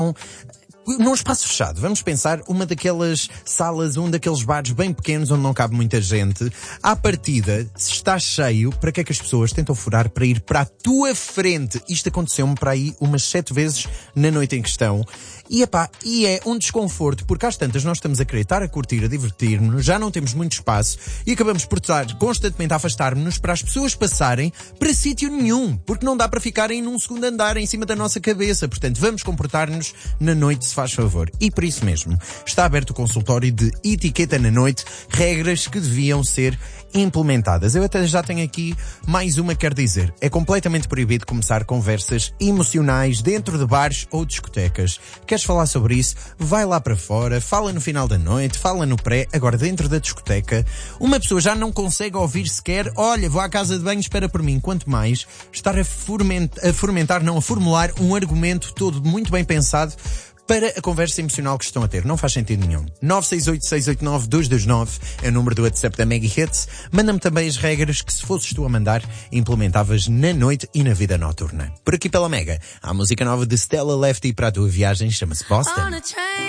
num espaço fechado, vamos pensar, uma daquelas salas, um daqueles bares bem pequenos onde não cabe muita gente. À partida, se está cheio, para que é que as pessoas tentam furar para ir para a tua frente? Isto aconteceu-me para aí umas 7 vezes na noite em questão. E é um desconforto, porque às tantas nós estamos a querer estar a curtir, a divertir-nos, já não temos muito espaço e acabamos por estar constantemente a afastar-nos para as pessoas passarem para sítio nenhum, porque não dá para ficarem num segundo andar em cima da nossa cabeça. Portanto, vamos comportar-nos na noite, se faz favor. E por isso mesmo, está aberto o consultório de etiqueta na noite, regras que deviam ser implementadas. Eu até já tenho aqui mais uma, quer dizer, é completamente proibido começar conversas emocionais dentro de bares ou discotecas. Queres falar sobre isso? Vai lá para fora, fala no final da noite, fala no pré. Agora, dentro da discoteca, uma pessoa já não consegue ouvir sequer, olha, vou à casa de banho, espera por mim. Quanto mais estar a formular um argumento todo muito bem pensado para a conversa emocional que estão a ter. Não faz sentido nenhum. 968-689-229 é o número do WhatsApp da Mega Hits. Manda-me também as regras que, se fosses tu a mandar, implementavas na noite e na vida noturna. Por aqui pela Mega, há a música nova de Stella Lefty para a tua viagem, chama-se Boston.